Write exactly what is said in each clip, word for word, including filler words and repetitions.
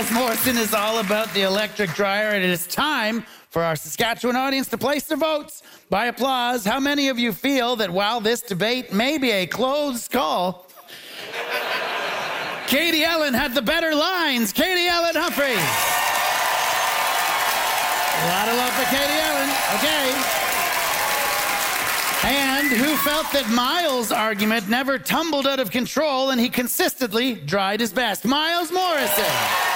Miles Morrison is all about the electric dryer, and it is time for our Saskatchewan audience to place their votes. By applause, how many of you feel that while this debate may be a close call, Katie Ellen had the better lines? Katie Ellen Humphries. A lot of love for Katie Ellen. Okay. And who felt that Miles' argument never tumbled out of control and he consistently tried his best? Miles Morrison.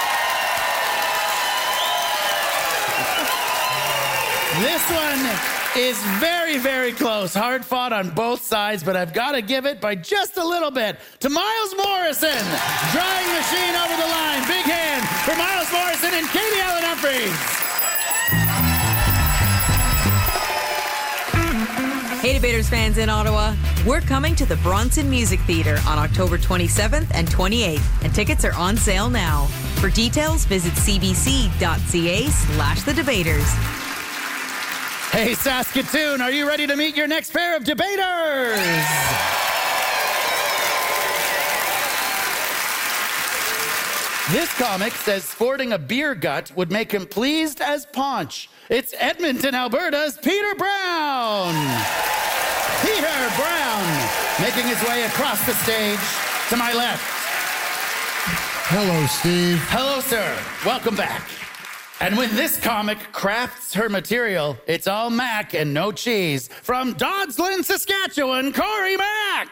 This one is very, very close. Hard fought on both sides, but I've got to give it by just a little bit to Miles Morrison. Drying machine over the line. Big hand for Miles Morrison and Katie Ellen Humphries. Hey, Debaters fans in Ottawa, we're coming to the Bronson Music Theatre on October twenty-seventh and twenty-eighth, and tickets are on sale now. For details, visit cbc.ca slash the debaters. Hey, Saskatoon, are you ready to meet your next pair of debaters? This comic says sporting a beer gut would make him pleased as Paunch. It's Edmonton, Alberta's Peter Brown. Peter Brown, making his way across the stage to my left. Hello, Steve. Hello, sir. Welcome back. And when this comic crafts her material, it's all mac and no cheese. From Doddsland, Saskatchewan, Corey Mack.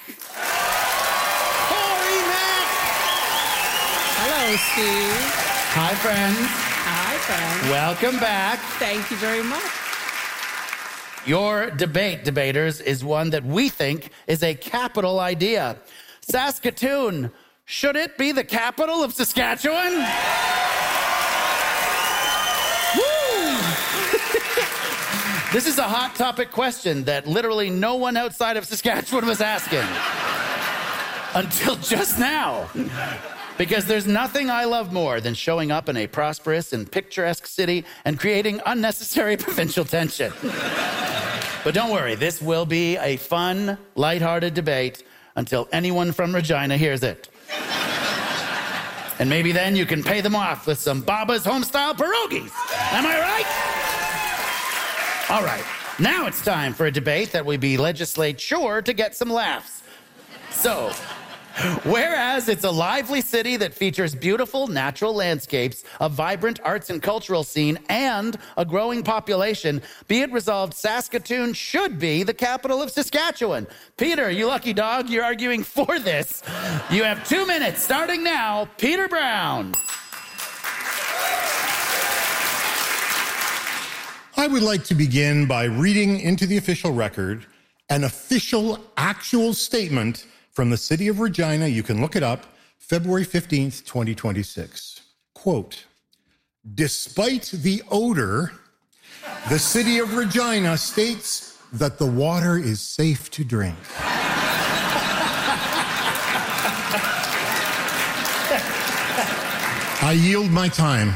Corey Mack. Hello, Steve. Hi, friends. Hi, friends. Welcome back. Thank you very much. Your debate, debaters, is one that we think is a capital idea. Saskatoon, should it be the capital of Saskatchewan? Woo! This is a hot topic question that literally no one outside of Saskatchewan was asking. Until just now. Because there's nothing I love more than showing up in a prosperous and picturesque city and creating unnecessary provincial tension. But don't worry, this will be a fun, lighthearted debate until anyone from Regina hears it. And maybe then you can pay them off with some Baba's Homestyle pierogies. Am I right? All right, now it's time for a debate that will be legislate sure to get some laughs. So, whereas it's a lively city that features beautiful natural landscapes, a vibrant arts and cultural scene, and a growing population, be it resolved Saskatoon should be the capital of Saskatchewan. Peter, you lucky dog, you're arguing for this. You have two minutes starting now. Peter Brown. I would like to begin by reading into the official record an official, actual statement from the city of Regina. You can look it up, February fifteenth, twenty twenty-six. Quote, despite the odor, the city of Regina states that the water is safe to drink. I yield my time.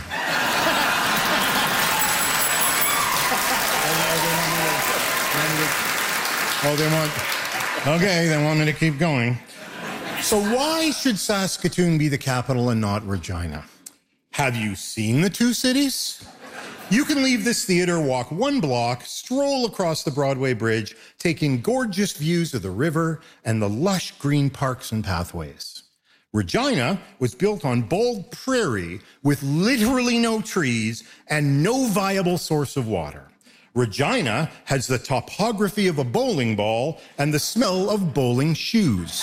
Oh, they want... Okay, they want me to keep going. So why should Saskatoon be the capital and not Regina? Have you seen the two cities? You can leave this theater, walk one block, stroll across the Broadway Bridge, taking gorgeous views of the river and the lush green parks and pathways. Regina was built on bald prairie with literally no trees and no viable source of water. Regina has the topography of a bowling ball and the smell of bowling shoes.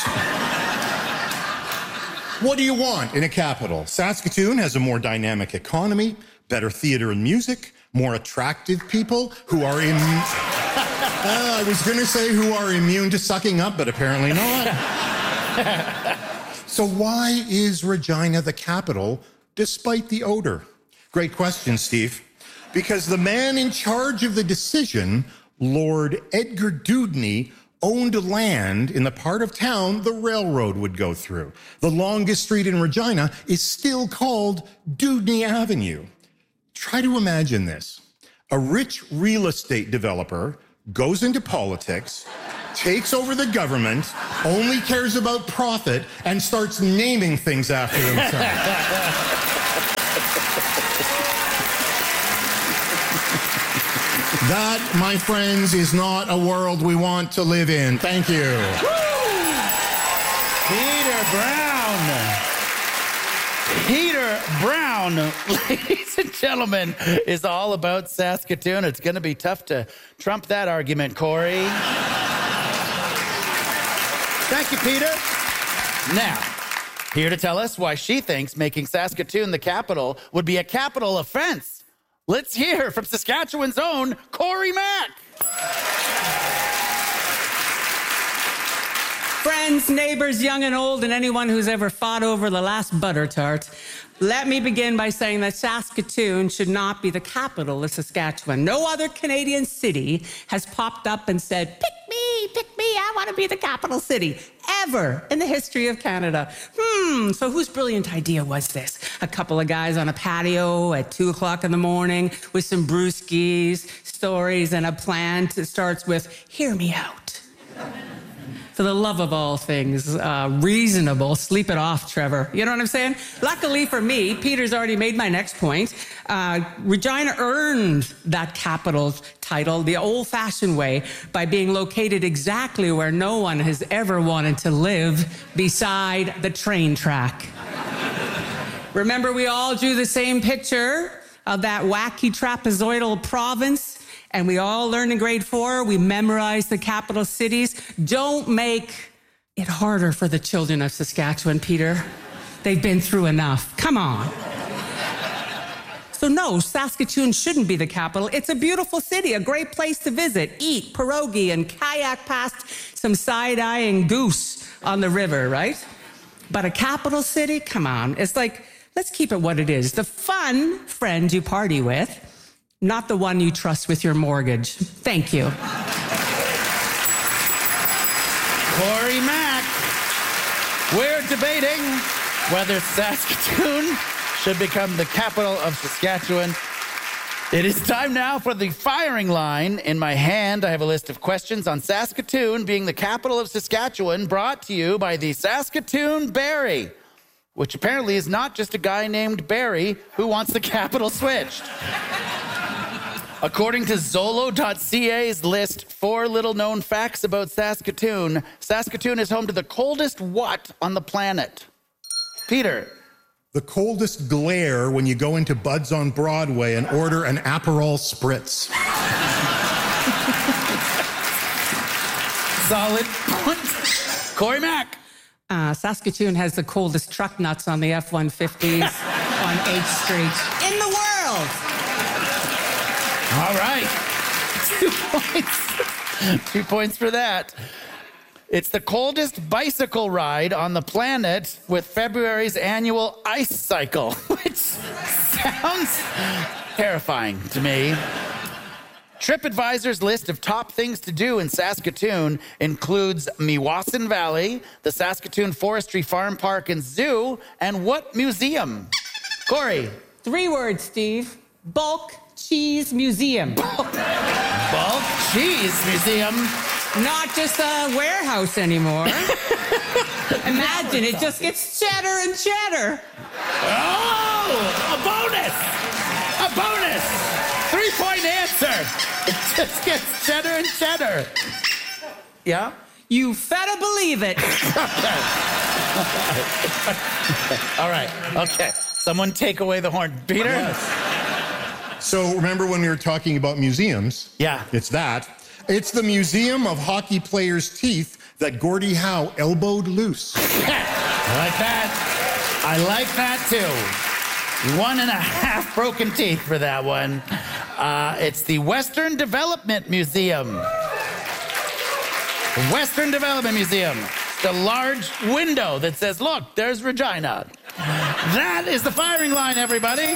What do you want in a capital? Saskatoon has a more dynamic economy, better theater and music, more attractive people who are in... uh, I was going to say who are immune to sucking up, but apparently not. So why is Regina the capital despite the odor? Great question, Steve. Because the man in charge of the decision, Lord Edgar Dewdney, owned land in the part of town the railroad would go through. The longest street in Regina is still called Dewdney Avenue. Try to imagine this. A rich real estate developer goes into politics, takes over the government, only cares about profit, and starts naming things after himself. That, my friends, is not a world we want to live in. Thank you. Peter Brown. Peter Brown, ladies and gentlemen, is all about Saskatoon. It's going to be tough to trump that argument, Corey. Thank you, Peter. Now, here to tell us why she thinks making Saskatoon the capital would be a capital offense. Let's hear from Saskatchewan's own Corey Mack. Friends, neighbors, young and old, and anyone who's ever fought over the last butter tart, let me begin by saying that Saskatoon should not be the capital of Saskatchewan. No other Canadian city has popped up and said, pick me, pick me, I want to be the capital city, ever in the history of Canada. Hmm, so whose brilliant idea was this? A couple of guys on a patio at two o'clock in the morning with some brewskis, stories, and a plan that starts with, hear me out. For the love of all things uh, reasonable, sleep it off, Trevor. You know what I'm saying? Luckily for me, Peter's already made my next point. Uh, Regina earned that capital title the old-fashioned way by being located exactly where no one has ever wanted to live, beside the train track. Remember, we all drew the same picture of that wacky trapezoidal province? And we all learned in grade four, we memorized the capital cities. Don't make it harder for the children of Saskatchewan, Peter. They've been through enough. Come on. So no, Saskatoon shouldn't be the capital. It's a beautiful city, a great place to visit, eat pierogi, and kayak past some side-eyeing goose on the river, right? But a capital city, come on. It's like, let's keep it what it is. The fun friend you party with, not the one you trust with your mortgage. Thank you. Corey Mack. We're debating whether Saskatoon should become the capital of Saskatchewan. It is time now for the firing line. In my hand, I have a list of questions on Saskatoon being the capital of Saskatchewan, brought to you by the Saskatoon Barrie, which apparently is not just a guy named Barry who wants the capital switched. According to Zolo dot C A's list, four little-known facts about Saskatoon, Saskatoon is home to the coldest what on the planet? Peter. The coldest glare when you go into Bud's on Broadway and order an Aperol Spritz. Solid point. Corey Mack. Uh, Saskatoon has the coldest truck nuts on the F one fifties on eighth Street in the world. All right. Two points. Two points for that. It's the coldest bicycle ride on the planet with February's annual ice cycle, which sounds terrifying to me. TripAdvisor's list of top things to do in Saskatoon includes Meewasin Valley, the Saskatoon Forestry Farm Park and Zoo, and what museum? Corey. Three words, Steve. Bulk Cheese Museum. Bulk Cheese Museum. Not just a warehouse anymore. Imagine, it just gets cheddar and cheddar. Oh, a bonus. A bonus. Three-point answer. It just gets cheddar and cheddar. Yeah? You better believe it. All right. Okay. Someone take away the horn. Peter? Yes. So remember when we were talking about museums? Yeah. It's that. It's the Museum of Hockey Players' Teeth that Gordie Howe elbowed loose. I like that. I like that, too. One and a half broken teeth for that one. Uh, it's the Western Development Museum. The Western Development Museum. The large window that says, look, there's Regina. That is the firing line, everybody.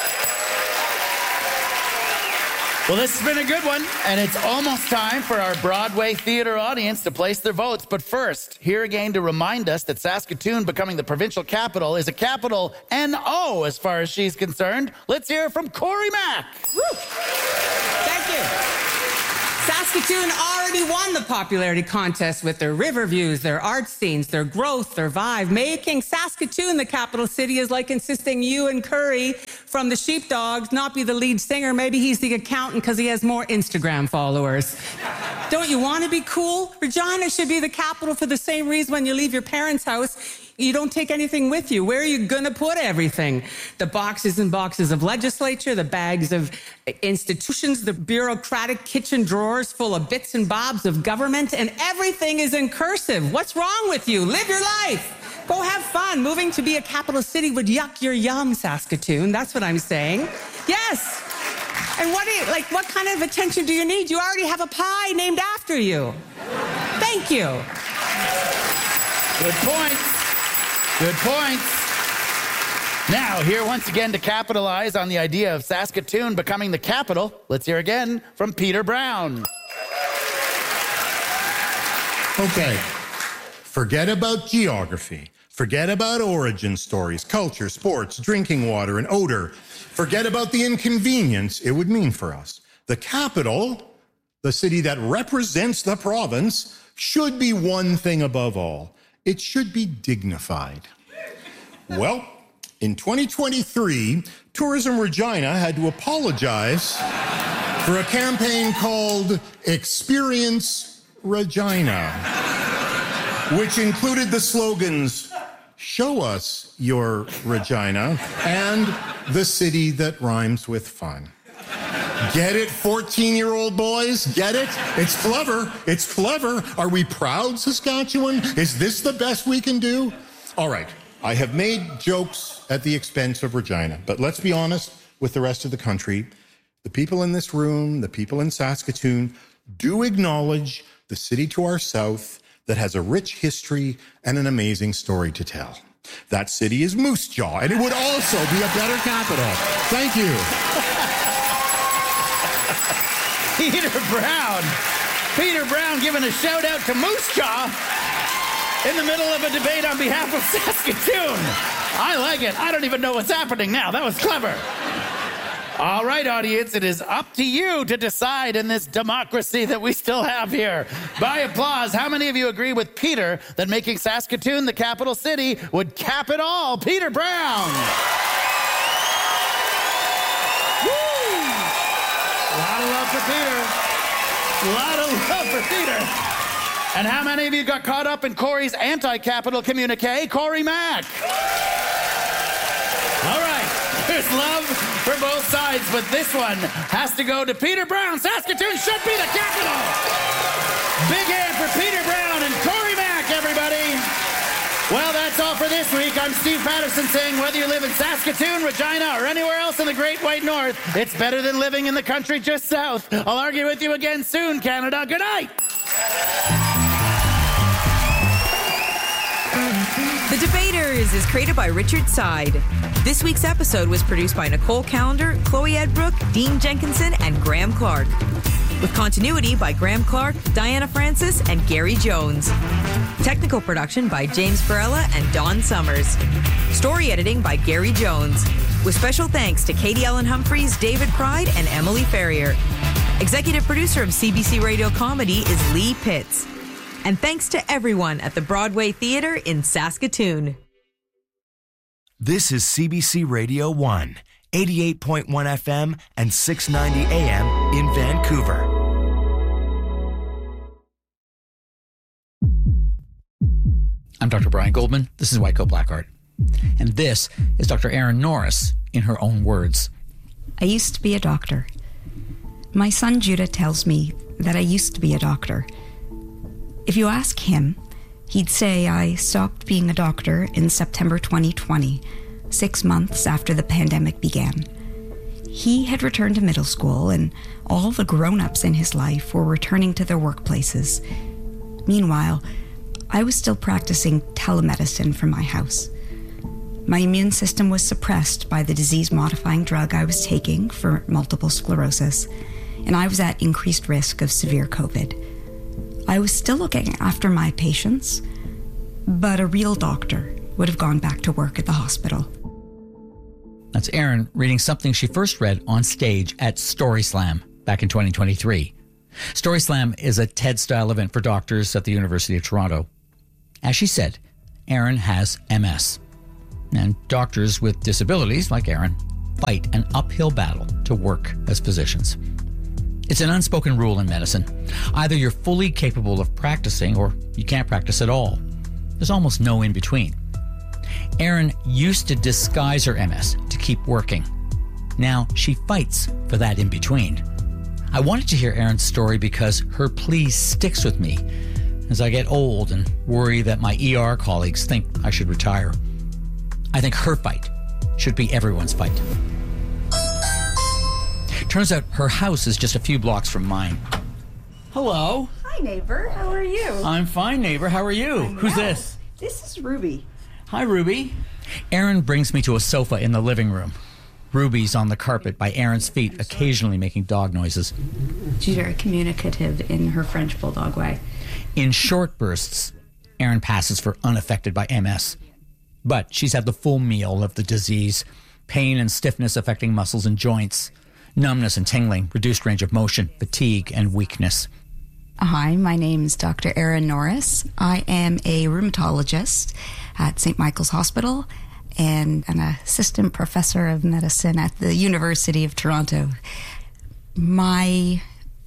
Well, this has been a good one, and it's almost time for our Broadway theater audience to place their votes. But first, here again to remind us that Saskatoon becoming the provincial capital is a capital N O as far as she's concerned. Let's hear from Corey Mack. Woo. Thank you. Saskatoon already won the popularity contest with their river views, their art scenes, their growth, their vibe. Making Saskatoon the capital city is like insisting you and Curry for from the Sheepdogs, not be the lead singer. Maybe he's the accountant because he has more Instagram followers. Don't you want to be cool? Regina should be the capital for the same reason when you leave your parents' house. You don't take anything with you. Where are you going to put everything? The boxes and boxes of legislature, the bags of institutions, the bureaucratic kitchen drawers full of bits and bobs of government, and everything is in cursive. What's wrong with you? Live your life. Go have fun. Moving to be a capital city would yuck your yum, Saskatoon. That's what I'm saying. Yes. And what do you, like, what kind of attention do you need? You already have a pie named after you. Thank you. Good point. Good points. Now, here once again to capitalize on the idea of Saskatoon becoming the capital, let's hear again from Peter Brown. Okay, forget about geography. Forget about origin stories, culture, sports, drinking water, and odor. Forget about the inconvenience it would mean for us. The capital, the city that represents the province, should be one thing above all. It should be dignified. Well, in twenty twenty-three, Tourism Regina had to apologize for a campaign called Experience Regina, which included the slogans, "Show us your Regina," and "The city that rhymes with fun." Get it, fourteen-year-old boys? Get it? It's clever. It's clever. Are we proud, Saskatchewan? Is this the best we can do? All right, I have made jokes at the expense of Regina, but let's be honest with the rest of the country. The people in this room, the people in Saskatoon, do acknowledge the city to our south that has a rich history and an amazing story to tell. That city is Moose Jaw, and it would also be a better capital. Thank you. Peter Brown. Peter Brown giving a shout out to Moose Jaw in the middle of a debate on behalf of Saskatoon. I like it. I don't even know what's happening now. That was clever. All right, audience, it is up to you to decide in this democracy that we still have here. By applause, how many of you agree with Peter that making Saskatoon the capital city would cap it all? Peter Brown. A lot of love for Peter. A lot of love for Peter. And how many of you got caught up in Corey's anti-capital communique? Corey Mack. All right. There's love for both sides, but this one has to go to Peter Brown. Saskatoon should be the capital. Big hand for Peter Brown and Corey Mack, everybody. Well, that's all for this week. I'm Steve Patterson saying whether you live in Saskatoon, Regina, or anywhere else in the Great White North, it's better than living in the country just south. I'll argue with you again soon, Canada. Good night. The Debaters is created by Richard Side. This week's episode was produced by Nicole Callender, Chloe Edbrook, Dean Jenkinson, and Graham Clark. With continuity by Graham Clark, Diana Francis, and Gary Jones. Technical production by James Barella and Don Summers. Story editing by Gary Jones. With special thanks to Katie Ellen Humphreys, David Pride, and Emily Ferrier. Executive producer of C B C Radio Comedy is Lee Pitts. And thanks to everyone at the Broadway Theatre in Saskatoon. This is C B C Radio one, eighty-eight point one F M and six ninety A M in Vancouver. I'm Doctor Brian Goldman. This is White Coat Black Art. And this is Doctor Erin Norris in her own words. I used to be a doctor. My son Judah tells me that I used to be a doctor. If you ask him, he'd say I stopped being a doctor in September twenty twenty, six months after the pandemic began. He had returned to middle school, and all the grown-ups in his life were returning to their workplaces. Meanwhile, I was still practicing telemedicine from my house. My immune system was suppressed by the disease-modifying drug I was taking for multiple sclerosis, and I was at increased risk of severe COVID. I was still looking after my patients, but a real doctor would have gone back to work at the hospital. That's Erin reading something she first read on stage at Story Slam back in twenty twenty-three. Story Slam is a TED-style event for doctors at the University of Toronto. As she said, Erin has M S. And doctors with disabilities, like Erin, fight an uphill battle to work as physicians. It's an unspoken rule in medicine. Either you're fully capable of practicing or you can't practice at all. There's almost no in between. Erin used to disguise her M S to keep working. Now she fights for that in between. I wanted to hear Erin's story because her plea sticks with me as I get old and worry that my E R colleagues think I should retire. I think her fight should be everyone's fight. Turns out her house is just a few blocks from mine. Hello. Hi, neighbor. How are you? I'm fine, neighbor. How are you? I'm Who's well. this? This is Ruby. Hi, Ruby. Erin brings me to a sofa in the living room. Ruby's on the carpet by Erin's feet, occasionally making dog noises. She's very communicative in her French bulldog way. In short bursts, Erin passes for unaffected by M S. But she's had the full meal of the disease. Pain and stiffness affecting muscles and joints. Numbness and tingling, reduced range of motion, fatigue, and weakness. Hi, my name's Doctor Erin Norris. I am a rheumatologist at Saint Michael's Hospital and an assistant professor of medicine at the University of Toronto. My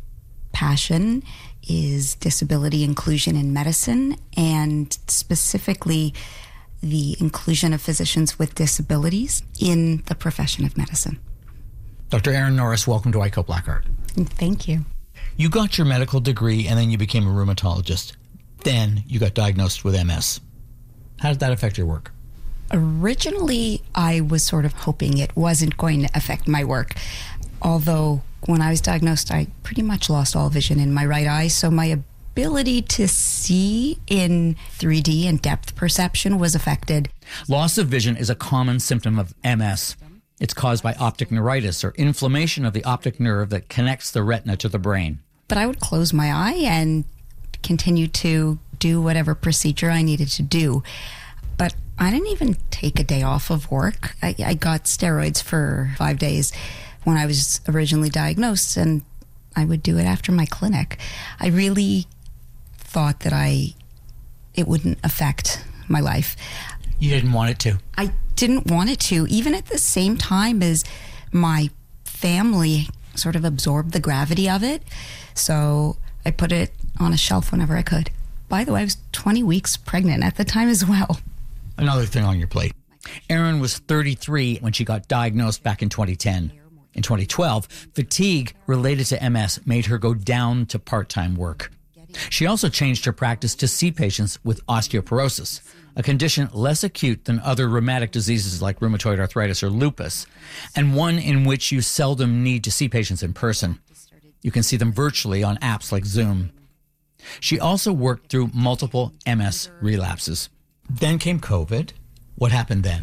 passion is disability inclusion in medicine, and specifically the inclusion of physicians with disabilities in the profession of medicine. Doctor Erin Norris, welcome to Ico Blackheart. Thank you. You got your medical degree and then you became a rheumatologist. Then you got diagnosed with M S. How did that affect your work? Originally, I was sort of hoping it wasn't going to affect my work. Although, when I was diagnosed, I pretty much lost all vision in my right eye, so my ability to see in three D and depth perception was affected. Loss of vision is a common symptom of M S. It's caused by optic neuritis, or inflammation of the optic nerve that connects the retina to the brain. But I would close my eye and continue to do whatever procedure I needed to do. But I didn't even take a day off of work. I, I got steroids for five days when I was originally diagnosed, and I would do it after my clinic. I really thought that I it wouldn't affect my life. You didn't want it to? I didn't want it to, even at the same time as my family sort of absorbed the gravity of it. So I put it on a shelf whenever I could. By the way, I was twenty weeks pregnant at the time as well. Another thing on your plate. Erin was thirty-three when she got diagnosed back in twenty ten. In twenty twelve, fatigue related to M S made her go down to part-time work. She also changed her practice to see patients with osteoporosis, a condition less acute than other rheumatic diseases like rheumatoid arthritis or lupus, and one in which you seldom need to see patients in person. You can see them virtually on apps like Zoom. She also worked through multiple M S relapses. Then came COVID. What happened then?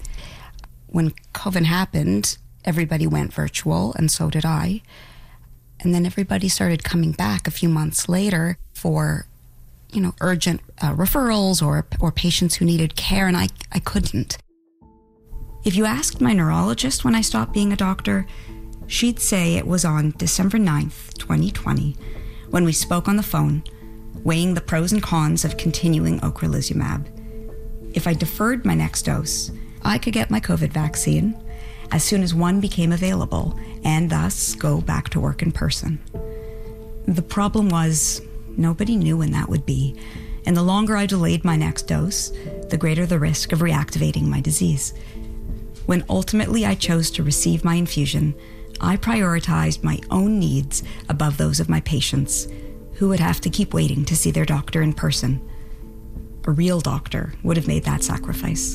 When COVID happened, everybody went virtual, and so did I. And then everybody started coming back a few months later for, you know, urgent uh, referrals or or patients who needed care, and I, I couldn't. If you asked my neurologist when I stopped being a doctor, she'd say it was on December ninth, twenty twenty, when we spoke on the phone, weighing the pros and cons of continuing ocrelizumab. If I deferred my next dose, I could get my COVID vaccine as soon as one became available, and thus go back to work in person. The problem was, nobody knew when that would be, and the longer I delayed my next dose, the greater the risk of reactivating my disease. When ultimately I chose to receive my infusion, I prioritized my own needs above those of my patients, who would have to keep waiting to see their doctor in person. A real doctor would have made that sacrifice.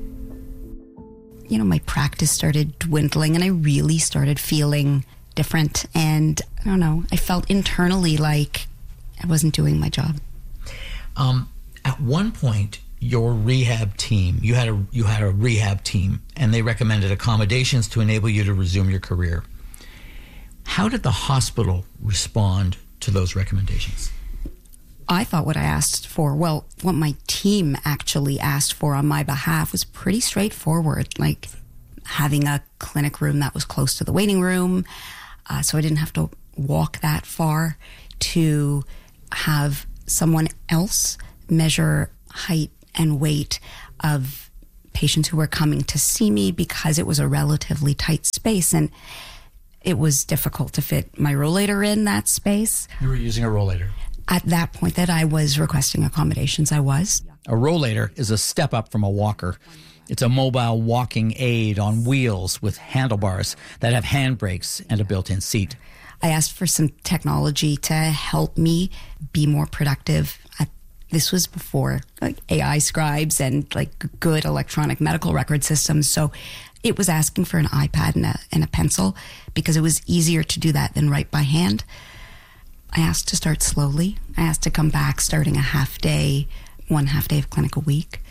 You know, my practice started dwindling, and I really started feeling different. And I don't know, I felt internally like I wasn't doing my job. Um, at one point, your rehab team, you had a you had a rehab team, and they recommended accommodations to enable you to resume your career. How did the hospital respond to those recommendations? I thought what I asked for, well, what my team actually asked for on my behalf was pretty straightforward, like having a clinic room that was close to the waiting room, uh, so I didn't have to walk that far, to have someone else measure height and weight of patients who were coming to see me because it was a relatively tight space, and it was difficult to fit my rollator in that space. You were using a rollator. At that point that I was requesting accommodations, I was. A rollator is a step up from a walker. It's a mobile walking aid on wheels with handlebars that have handbrakes and a built-in seat. I asked for some technology to help me be more productive. I, this was before like A I scribes and like good electronic medical record systems. So it was asking for an iPad and a, and a pencil because it was easier to do that than write by hand. I asked to start slowly. I asked to come back starting a half day, one half day of clinic a week.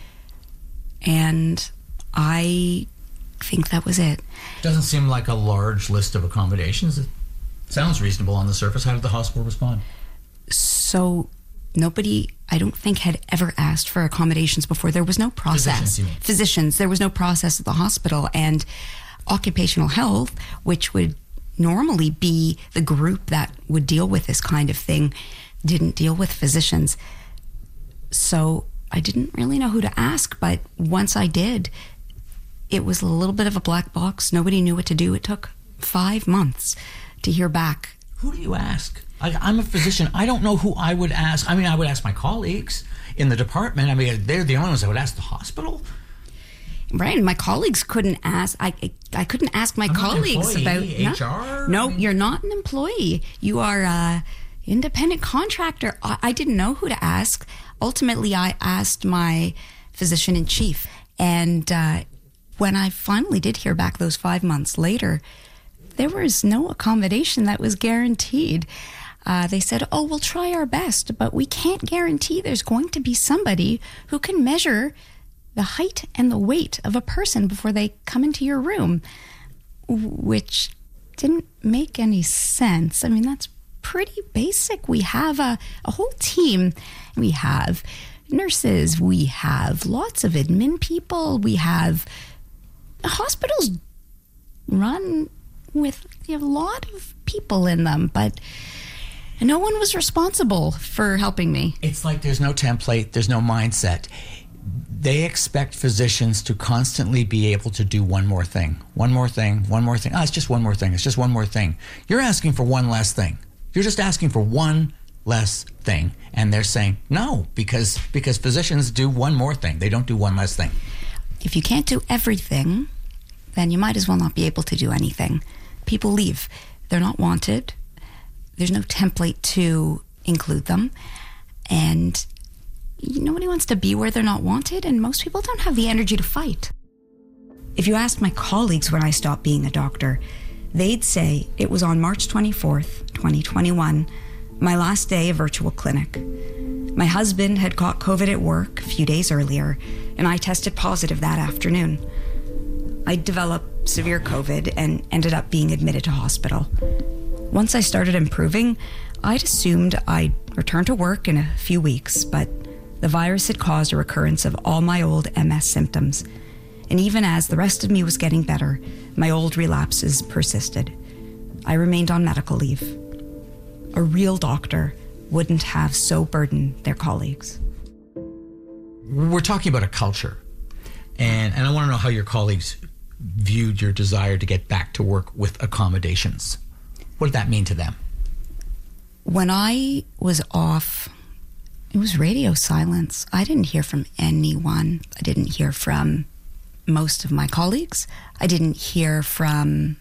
And I think that was it. Doesn't seem like a large list of accommodations. It sounds reasonable on the surface. How did the hospital respond? So nobody, I don't think, had ever asked for accommodations before. There was no process. Physicians, you mean? Physicians. There was no process at the hospital. And occupational health, which would normally be the group that would deal with this kind of thing, didn't deal with physicians. So I didn't really know who to ask, but once I did, it was a little bit of a black box. Nobody knew what to do. It took five months to hear back. Who do you ask? I, I'm a physician. I don't know who I would ask. I mean, I would ask my colleagues in the department. I mean, they're the only ones I would ask the hospital. Right, and my colleagues couldn't ask. I I couldn't ask my I'm colleagues not an about employee, H R. No, I no mean, you're not an employee. You are a independent contractor. I, I didn't know who to ask. Ultimately, I asked my physician in chief, and uh, when I finally did hear back, those five months later, there was no accommodation that was guaranteed. Uh, they said, "Oh, we'll try our best, but we can't guarantee there's going to be somebody who can measure the height and the weight of a person before they come into your room," which didn't make any sense. I mean, that's pretty basic. We have a, a whole team. We have nurses. We have lots of admin people. We have hospitals run with a lot of people in them, but no one was responsible for helping me. It's like there's no template, there's no mindset. They expect physicians to constantly be able to do one more thing, one more thing, one more thing. Ah, it's just one more thing. It's just one more thing. You're asking for one less thing. You're just asking for one less thing. And they're saying no, because because physicians do one more thing. They don't do one less thing. If you can't do everything, then you might as well not be able to do anything. People leave. They're not wanted. There's no template to include them. And nobody wants to be where they're not wanted, and most people don't have the energy to fight. If you asked my colleagues when I stopped being a doctor, they'd say it was on March twenty-fourth, twenty twenty-one, my last day of virtual clinic. My husband had caught COVID at work a few days earlier, and I tested positive that afternoon. I developed severe COVID and ended up being admitted to hospital. Once I started improving, I'd assumed I'd return to work in a few weeks, but the virus had caused a recurrence of all my old M S symptoms. And even as the rest of me was getting better, my old relapses persisted. I remained on medical leave. A real doctor wouldn't have so burdened their colleagues. We're talking about a culture. And, and I want to know how your colleagues viewed your desire to get back to work with accommodations. What did that mean to them? When I was off, it was radio silence. I didn't hear from anyone. I didn't hear from most of my colleagues. I didn't hear from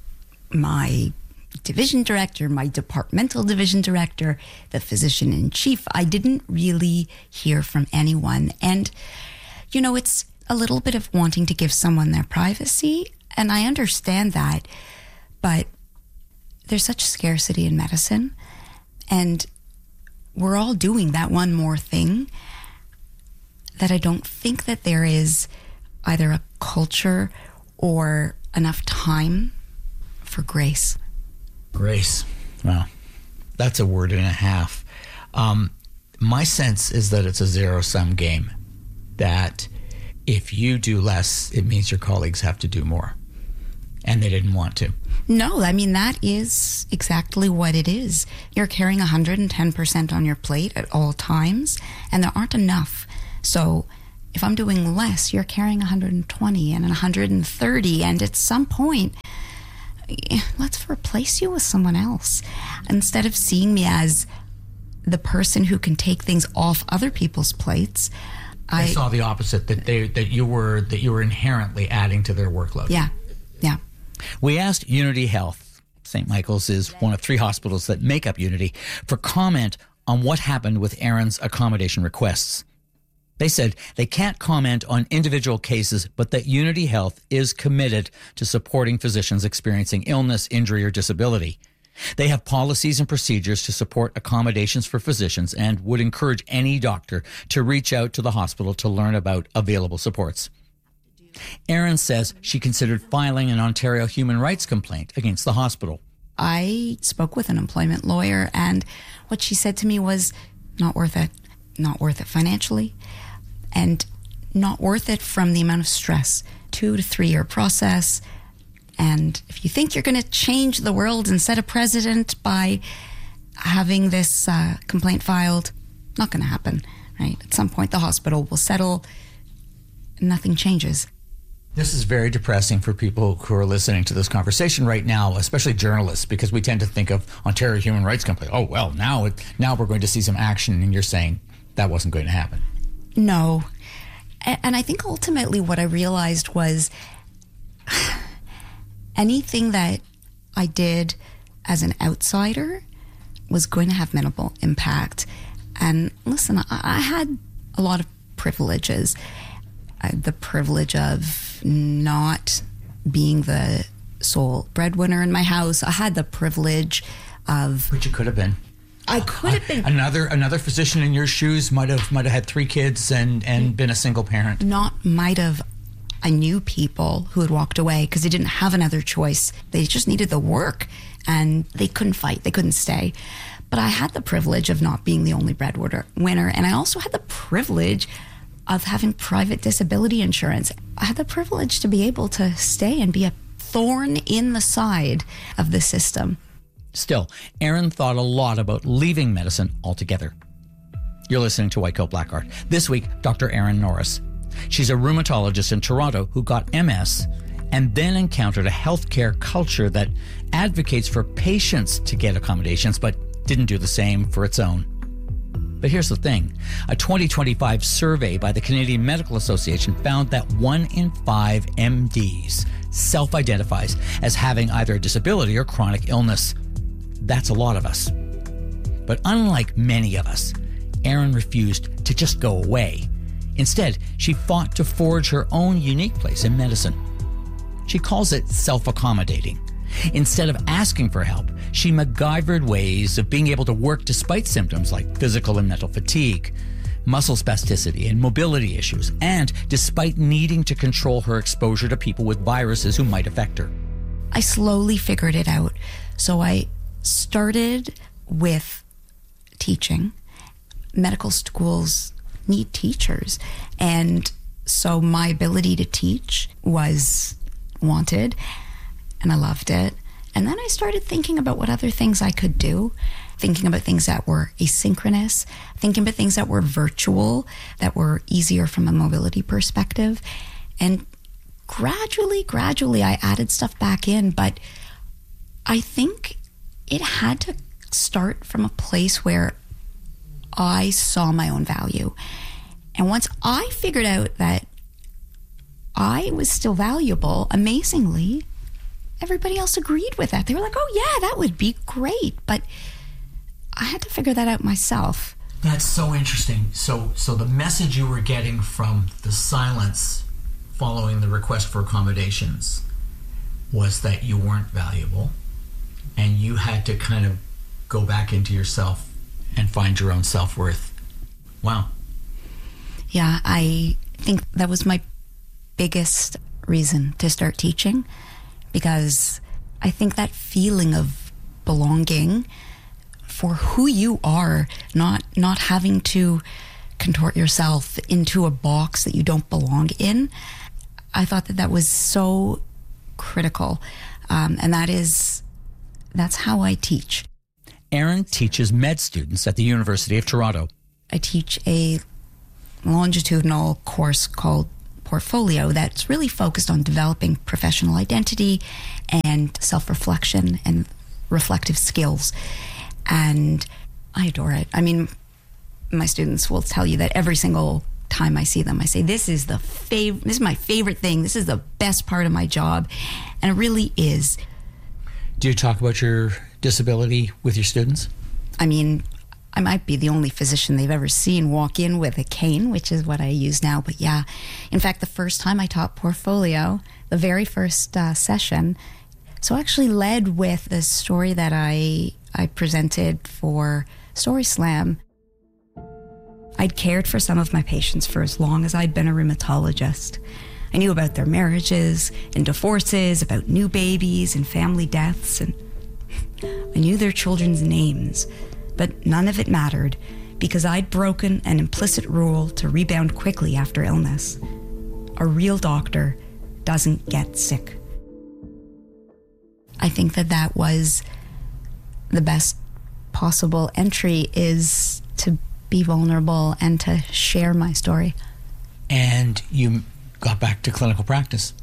my division director, my departmental division director, the physician in chief. I didn't really hear from anyone. And, you know, it's a little bit of wanting to give someone their privacy, and I understand that, but there's such scarcity in medicine, and we're all doing that one more thing, that I don't think that there is either a culture or enough time for grace. Grace. Well, that's a word and a half. Um, my sense is that it's a zero-sum game, that if you do less, it means your colleagues have to do more, and they didn't want to. No, I mean, that is exactly what it is. You're carrying one hundred ten percent on your plate at all times, and there aren't enough. So if I'm doing less, you're carrying one hundred twenty and one hundred thirty, and at some point, let's replace you with someone else. Instead of seeing me as the person who can take things off other people's plates, I, I saw the opposite, that they that you were that you were inherently adding to their workload. Yeah, yeah. We asked Unity Health, Saint Michael's is one of three hospitals that make up Unity, for comment on what happened with Erin's accommodation requests. They said they can't comment on individual cases, but that Unity Health is committed to supporting physicians experiencing illness, injury, or disability. They have policies and procedures to support accommodations for physicians and would encourage any doctor to reach out to the hospital to learn about available supports. Erin says she considered filing an Ontario human rights complaint against the hospital. I spoke with an employment lawyer, and what she said to me was, not worth it. Not worth it financially, and not worth it from the amount of stress. Two to three year process. And if you think you're going to change the world and set a precedent by having this uh, complaint filed, not going to happen, right? At some point, the hospital will settle. Nothing changes. This is very depressing for people who are listening to this conversation right now, especially journalists, because we tend to think of Ontario Human Rights Complaint. Oh, well, now it, now we're going to see some action, and you're saying that wasn't going to happen. No. And I think ultimately what I realized was anything that I did as an outsider was going to have minimal impact. And listen, I had a lot of privileges. I had the privilege of not being the sole breadwinner in my house. I had the privilege of... But you could have been. I could have been. Another another physician in your shoes might have might have had three kids and, and been a single parent. Not might have. I knew people who had walked away because they didn't have another choice. They just needed the work, and they couldn't fight. They couldn't stay. But I had the privilege of not being the only breadwinner, winner, and I also had the privilege of having private disability insurance. I had the privilege to be able to stay and be a thorn in the side of the system. Still, Erin thought a lot about leaving medicine altogether. You're listening to White Coat Black Art. This week, Doctor Erin Norris. She's a rheumatologist in Toronto who got M S and then encountered a healthcare culture that advocates for patients to get accommodations but didn't do the same for its own. But here's the thing. A twenty twenty-five survey by the Canadian Medical Association found that one in five M Ds self-identifies as having either a disability or chronic illness. That's a lot of us. But unlike many of us, Erin refused to just go away. Instead, she fought to forge her own unique place in medicine. She calls it self-accommodating. Instead of asking for help, she MacGyvered ways of being able to work despite symptoms like physical and mental fatigue, muscle spasticity, and mobility issues, and despite needing to control her exposure to people with viruses who might affect her. I slowly figured it out. So I started with teaching. Medical schools need teachers. And so my ability to teach was wanted, and I loved it. And then I started thinking about what other things I could do, thinking about things that were asynchronous, thinking about things that were virtual, that were easier from a mobility perspective. And gradually, gradually, I added stuff back in. But I think it had to start from a place where I saw my own value. And once I figured out that I was still valuable, amazingly, everybody else agreed with that. They were like, oh yeah, that would be great. But I had to figure that out myself. That's so interesting. So so the message you were getting from the silence following the request for accommodations was that you weren't valuable, and you had to kind of go back into yourself and find your own self-worth. Wow. Yeah, I think that was my biggest reason to start teaching, because I think that feeling of belonging for who you are, not not having to contort yourself into a box that you don't belong in, I thought that that was so critical. Um, and that is, that's how I teach. Erin teaches med students at the University of Toronto. I teach a longitudinal course called Portfolio that's really focused on developing professional identity and self-reflection and reflective skills. And I adore it. I mean, my students will tell you that every single time I see them, I say, this is the fav- this is my favorite thing. This is the best part of my job. And it really is. Do you talk about your disability with your students? I mean, I might be the only physician they've ever seen walk in with a cane, which is what I use now. But yeah, in fact, the first time I taught Portfolio, the very first uh, session, so I actually led with the story that I I presented for Story Slam. I'd cared for some of my patients for as long as I'd been a rheumatologist. I knew about their marriages and divorces, about new babies and family deaths, and I knew their children's names. But none of it mattered because I'd broken an implicit rule to rebound quickly after illness. A real doctor doesn't get sick. I think that that was the best possible entry, is to be vulnerable and to share my story. And you got back to clinical practice.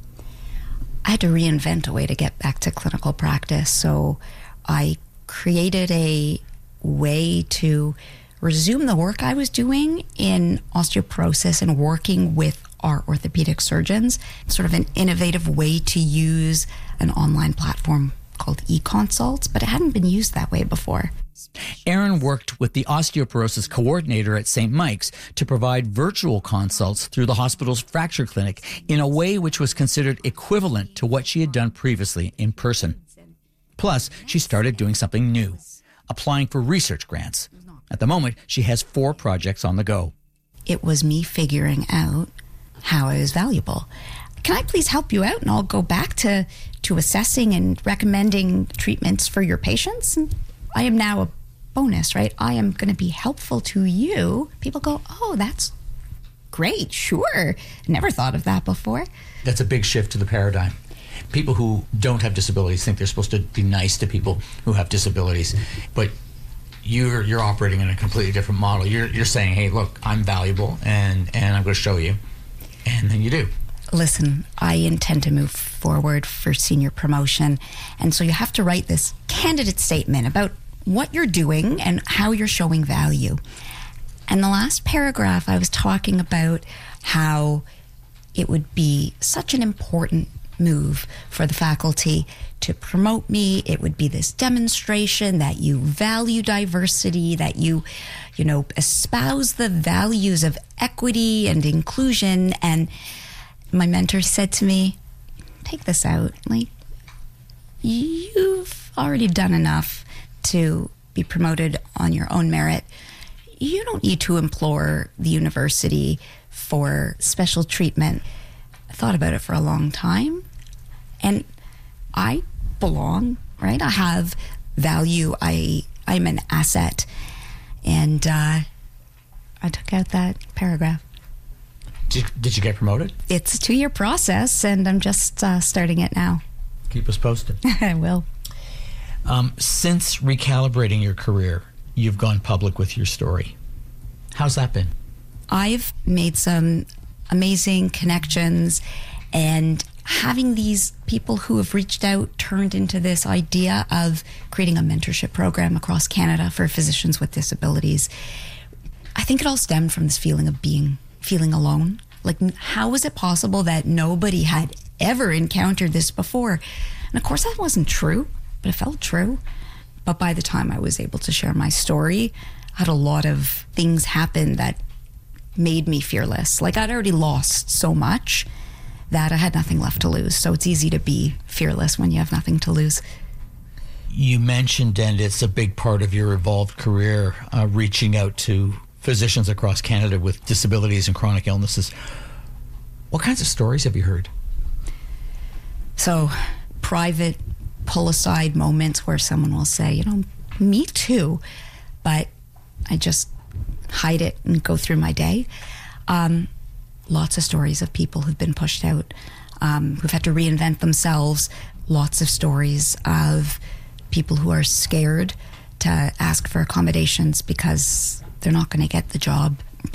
I had to reinvent a way to get back to clinical practice. So I created a way to resume the work I was doing in osteoporosis and working with our orthopedic surgeons, sort of an innovative way to use an online platform called eConsults, but it hadn't been used that way before. Erin worked with the osteoporosis coordinator at Saint Mike's to provide virtual consults through the hospital's fracture clinic in a way which was considered equivalent to what she had done previously in person. Plus, she started doing something new, applying for research grants. At the moment, she has four projects on the go. It was me figuring out how I was valuable. Can I please help you out? And I'll go back to, to assessing and recommending treatments for your patients. And I am now a bonus, right? I am going to be helpful to you. People go, oh, that's great. Sure. Never thought of that before. That's a big shift to the paradigm. People who don't have disabilities think they're supposed to be nice to people who have disabilities, but you're you're operating in a completely different model. You're you're saying, hey, look, I'm valuable, and and I'm going to show you, and then you do. Listen, I intend to move forward for senior promotion, and so you have to write this candidate statement about what you're doing and how you're showing value. And the last paragraph, I was talking about how it would be such an important move for the faculty to promote me. It would be this demonstration that you value diversity, that you, you know, espouse the values of equity and inclusion. And my mentor said to me, take this out. Like, you've already done enough to be promoted on your own merit. You don't need to implore the university for special treatment. I thought about it for a long time, and I belong, right? I have value. I, I'm an asset. And uh, I took out that paragraph. Did, did you get promoted? It's a two-year process, and I'm just uh, starting it now. Keep us posted. I will. Um, since recalibrating your career, you've gone public with your story. How's that been? I've made some amazing connections, and having these people who have reached out turned into this idea of creating a mentorship program across Canada for physicians with disabilities. I think it all stemmed from this feeling of being, feeling alone. Like, how was it possible that nobody had ever encountered this before? And of course, that wasn't true, but it felt true. But by the time I was able to share my story, I had a lot of things happen that made me fearless. Like, I'd already lost so much that I had nothing left to lose. So it's easy to be fearless when you have nothing to lose. You mentioned, and it's a big part of your evolved career, uh, reaching out to physicians across Canada with disabilities and chronic illnesses. What kinds of stories have you heard? So, private pull-aside moments where someone will say, you know, me too, but I just hide it and go through my day. Um, lots of stories of people who've been pushed out, um, who've had to reinvent themselves. Lots of stories of people who are scared to ask for accommodations because they're not going to get the job.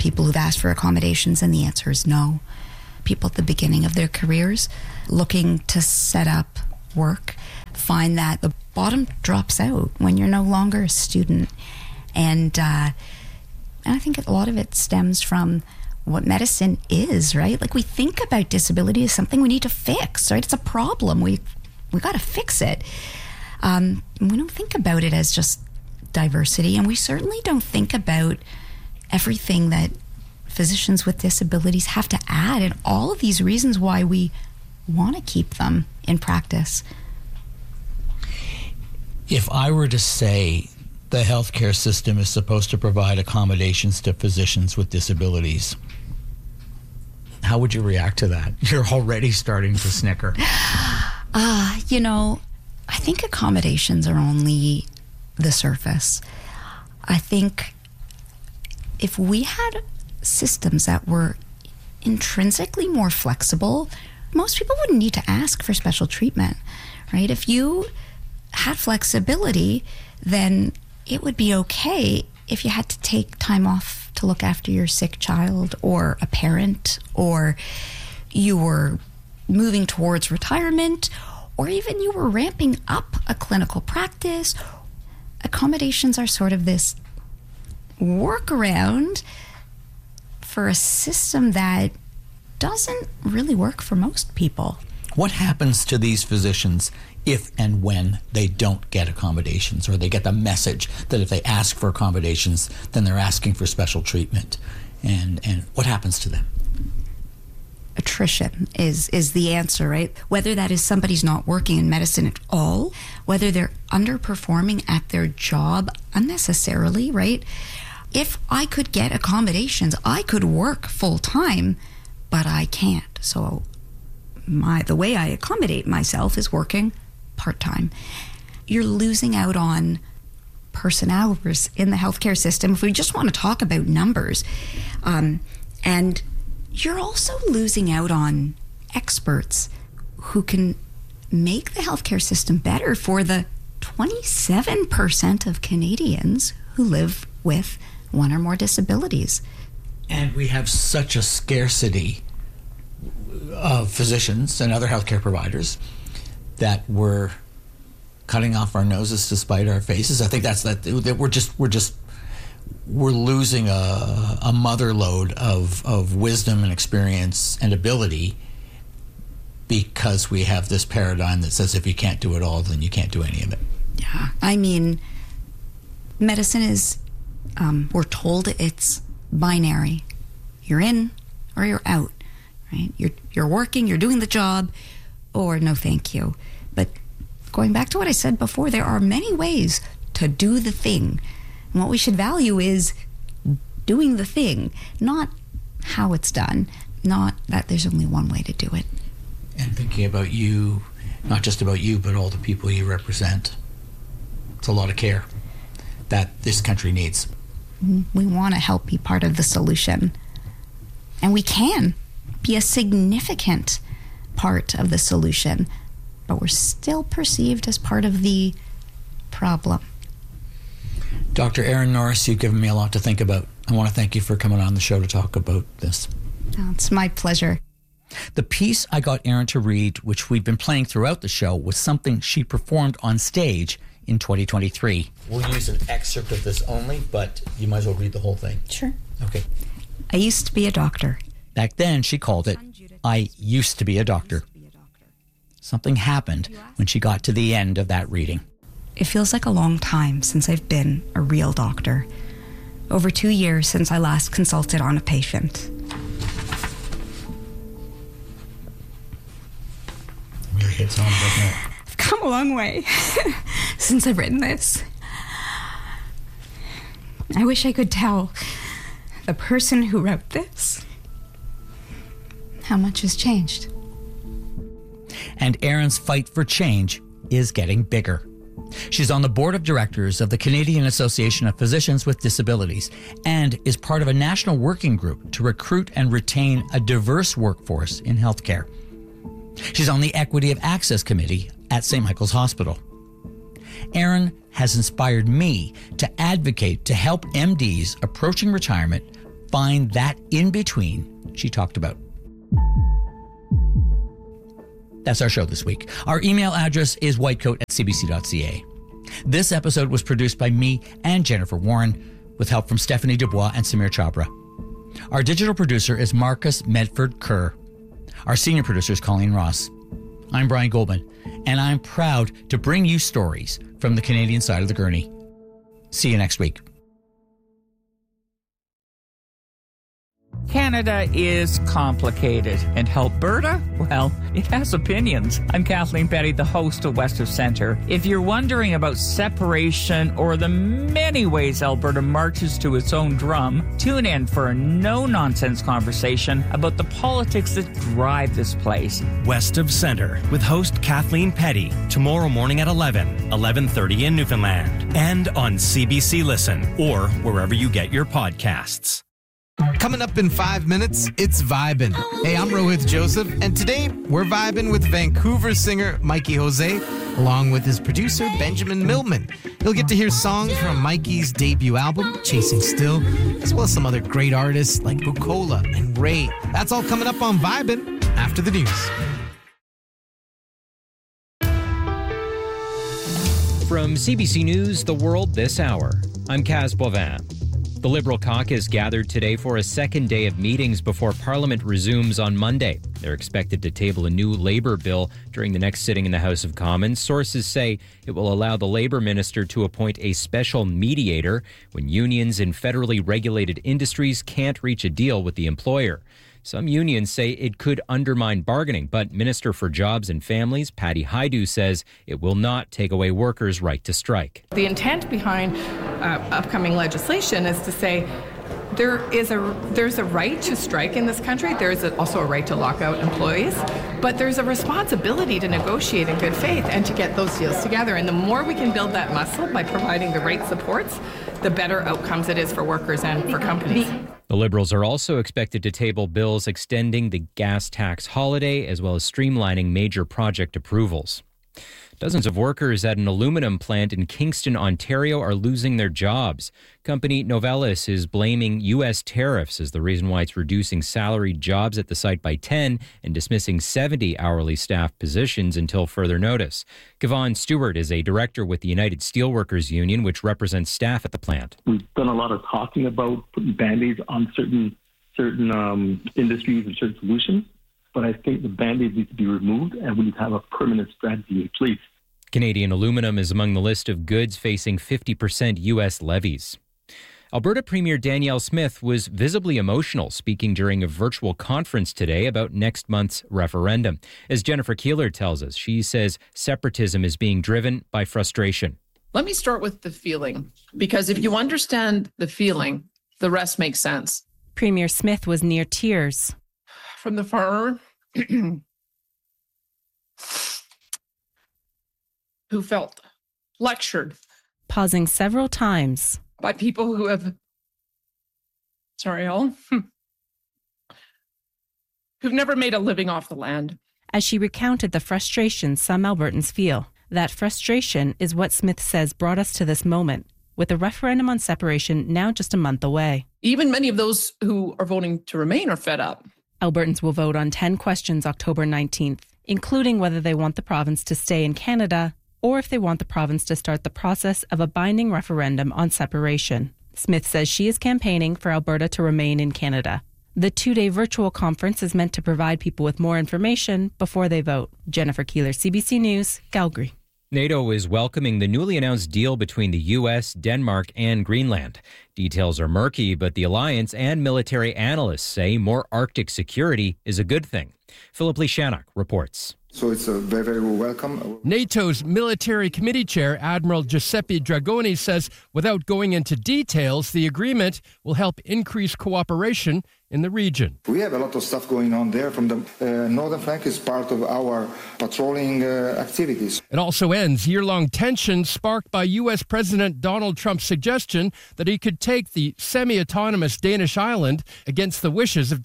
people who've asked for accommodations, and the answer is no. People at the beginning of their careers looking to set up work find that the bottom drops out when you're no longer a student. And, uh, and I think a lot of it stems from what medicine is, right? Like, we think about disability as something we need to fix, right? It's a problem. We we got to fix it. Um, we don't think about it as just diversity, and we certainly don't think about everything that physicians with disabilities have to add, and all of these reasons why we want to keep them in practice. If I were to say the healthcare system is supposed to provide accommodations to physicians with disabilities, how would you react to that? You're already starting to snicker. Ah, uh, you know, I think accommodations are only the surface. I think if we had systems that were intrinsically more flexible, most people wouldn't need to ask for special treatment, right? If you had flexibility, then it would be okay if you had to take time off to look after your sick child or a parent, or you were moving towards retirement, or even you were ramping up a clinical practice. Accommodations are sort of this workaround for a system that doesn't really work for most people. What happens to these physicians if and when they don't get accommodations, or they get the message that if they ask for accommodations, then they're asking for special treatment? And and what happens to them? Attrition is is the answer, right? Whether that is somebody's not working in medicine at all, whether they're underperforming at their job unnecessarily, right? If I could get accommodations, I could work full time, but I can't. So my the way I accommodate myself is working part-time. You're losing out on person hours in the healthcare system, if we just want to talk about numbers. Um, and you're also losing out on experts who can make the healthcare system better for the twenty-seven percent of Canadians who live with one or more disabilities. And we have such a scarcity of physicians and other healthcare providers that we're cutting off our noses to spite our faces. I think that's that, that we're just we're just we're losing a, a mother lode of, of wisdom and experience and ability because we have this paradigm that says if you can't do it all, then you can't do any of it. Yeah, I mean, medicine is, um, we're told it's binary. You're in or you're out, right? You're, you're working, you're doing the job, or no thank you. But going back to what I said before, there are many ways to do the thing. And what we should value is doing the thing, not how it's done, not that there's only one way to do it. And thinking about you, not just about you, but all the people you represent. It's a lot of care that this country needs. We want to help be part of the solution. And we can be a significant part of the solution, but we're still perceived as part of the problem. Doctor Erin Norris, you've given me a lot to think about. I want to thank you for coming on the show to talk about this. Oh, it's my pleasure. The piece I got Erin to read, which we've been playing throughout the show, was something she performed on stage in twenty twenty-three. We'll use an excerpt of this only, but you might as well read the whole thing. Sure. Okay. I used to be a doctor. Back then, she called it, I used to be a doctor. Something happened when she got to the end of that reading. It feels like a long time since I've been a real doctor. Over two years since I last consulted on a patient. Really hits home, doesn't it? I've come a long way since I've written this. I wish I could tell the person who wrote this how much has changed. And Erin's fight for change is getting bigger. She's on the board of directors of the Canadian Association of Physicians with Disabilities and is part of a national working group to recruit and retain a diverse workforce in healthcare. She's on the Equity of Access Committee at Saint Michael's Hospital. Erin has inspired me to advocate to help M Ds approaching retirement find that in-between she talked about. That's our show this week. Our email address is whitecoat at c b c dot c a. This episode was produced by me and Jennifer Warren, with help from Stephanie Dubois and Samir Chhabra. Our digital producer is Marcus Medford Kerr. Our senior producer is Colleen Ross. I'm Brian Goldman, and I'm proud to bring you stories from the Canadian side of the gurney. See you next week. Canada is complicated, and Alberta, well, it has opinions. I'm Kathleen Petty, the host of West of Centre. If you're wondering about separation or the many ways Alberta marches to its own drum, tune in for a no-nonsense conversation about the politics that drive this place. West of Centre with host Kathleen Petty, tomorrow morning at eleven, eleven thirty in Newfoundland, and on C B C Listen or wherever you get your podcasts. Coming up in five minutes, it's Vibin'. Hey, I'm Rohit Joseph, and today we're vibing with Vancouver singer Mikey Jose, along with his producer Benjamin Millman. You'll get to hear songs from Mikey's debut album, Chasing Still, as well as some other great artists like Bukola and Ray. That's all coming up on Vibin' after the news. From C B C News, The World This Hour, I'm Kaz Boivin. The Liberal caucus gathered today for a second day of meetings before Parliament resumes on Monday. They're expected to table a new Labour bill during the next sitting in the House of Commons. Sources say it will allow the Labour minister to appoint a special mediator when unions in federally regulated industries can't reach a deal with the employer. Some unions say it could undermine bargaining, but Minister for Jobs and Families, Patty Hajdu, says it will not take away workers' right to strike. The intent behind uh, upcoming legislation is to say there is a there's a right to strike in this country. There is a, also a right to lock out employees, but there's a responsibility to negotiate in good faith and to get those deals together. And the more we can build that muscle by providing the right supports, the better outcomes it is for workers and for companies. The Liberals are also expected to table bills extending the gas tax holiday as well as streamlining major project approvals. Dozens of workers at an aluminum plant in Kingston, Ontario are losing their jobs. Company Novelis is blaming U S tariffs as the reason why it's reducing salaried jobs at the site by ten and dismissing seventy hourly staff positions until further notice. Kevon Stewart is a director with the United Steelworkers Union, which represents staff at the plant. We've done a lot of talking about putting Band-Aids on certain, certain um, industries and certain solutions. But I think the Band-Aid needs to be removed and we need to have a permanent strategy in place. Canadian aluminum is among the list of goods facing fifty percent U S levies. Alberta Premier Danielle Smith was visibly emotional speaking during a virtual conference today about next month's referendum. As Jennifer Keeler tells us, she says separatism is being driven by frustration. Let me start with the feeling, because if you understand the feeling, the rest makes sense. Premier Smith was near tears. From the farmer who felt lectured. Pausing several times. By people who have, sorry, all, who've never made a living off the land. As she recounted the frustration some Albertans feel. That frustration is what Smith says brought us to this moment, with the referendum on separation now just a month away. Even many of those who are voting to remain are fed up. Albertans will vote on ten questions October nineteenth, including whether they want the province to stay in Canada or if they want the province to start the process of a binding referendum on separation. Smith says she is campaigning for Alberta to remain in Canada. The two-day virtual conference is meant to provide people with more information before they vote. Jennifer Keeler, C B C News, Calgary. NATO is welcoming the newly announced deal between the U S, Denmark, and Greenland. Details are murky, but the alliance and military analysts say more Arctic security is a good thing. Philip Lishanuk reports. So it's a very, very welcome. NATO's Military Committee Chair, Admiral Giuseppe Dragoni, says without going into details, the agreement will help increase cooperation in the region. We have a lot of stuff going on there. From the uh, northern flank is part of our patrolling uh, activities. It also ends year-long tension sparked by U S. President Donald Trump's suggestion that he could take the semi-autonomous Danish island against the wishes of Denmark.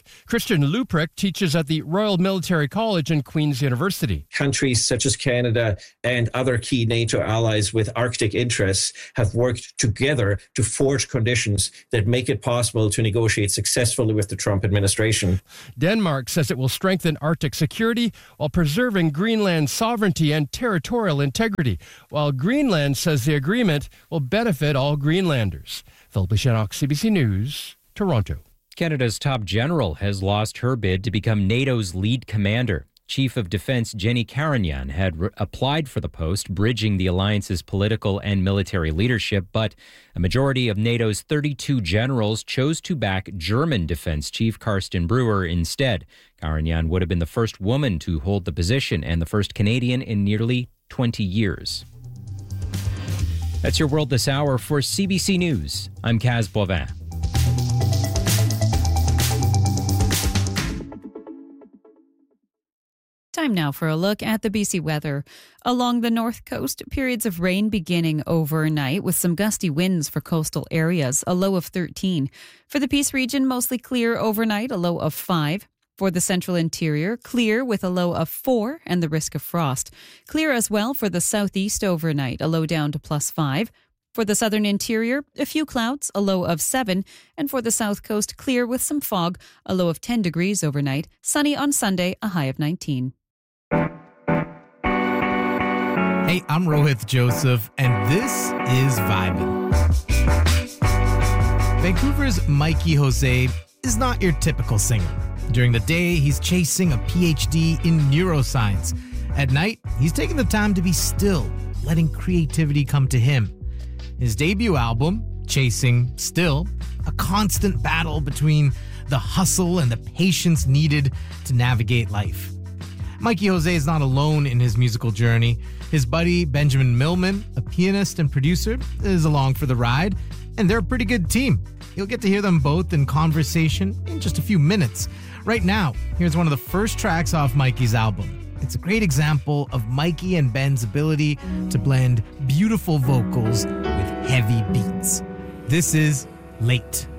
Christian Luprick teaches at the Royal Military College and Queen's University. Countries such as Canada and other key NATO allies with Arctic interests have worked together to forge conditions that make it possible to negotiate successfully with the Trump administration. Denmark says it will strengthen Arctic security while preserving Greenland's sovereignty and territorial integrity, while Greenland says the agreement will benefit all Greenlanders. Philip Shannock, C B C News, Toronto. Canada's top general has lost her bid to become NATO's lead commander. Chief of Defense Jenny Karajan had re- applied for the post, bridging the alliance's political and military leadership, but a majority of NATO's thirty-two generals chose to back German Defense Chief Karsten Brewer instead. Karajan would have been the first woman to hold the position and the first Canadian in nearly twenty years. That's your World This Hour. For C B C News, I'm Kaz Boivin. Time now for a look at the B C weather. Along the north coast, periods of rain beginning overnight with some gusty winds for coastal areas, a low of thirteen. For the Peace region, mostly clear overnight, a low of five. For the central interior, clear with a low of four and the risk of frost. Clear as well for the southeast overnight, a low down to plus five. For the southern interior, a few clouds, a low of seven. And for the south coast, clear with some fog, a low of ten degrees overnight. Sunny on Sunday, a high of nineteen. Hey, I'm Rohith Joseph, and this is Vibin'. Vancouver's Mikey Jose is not your typical singer. During the day, he's chasing a P H D in neuroscience. At night, he's taking the time to be still, letting creativity come to him. His debut album, Chasing Still, a constant battle between the hustle and the patience needed to navigate life. Mikey Jose is not alone in his musical journey. His buddy Benjamin Millman, a pianist and producer, is along for the ride, and they're a pretty good team. You'll get to hear them both in conversation in just a few minutes. Right now, here's one of the first tracks off Mikey's album. It's a great example of Mikey and Ben's ability to blend beautiful vocals with heavy beats. This is Late.